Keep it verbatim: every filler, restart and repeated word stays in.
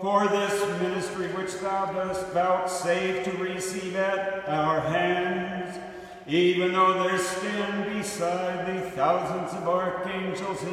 for this ministry which thou dost vouchsafe to receive at our hands, even though there stand beside thee thousands of archangels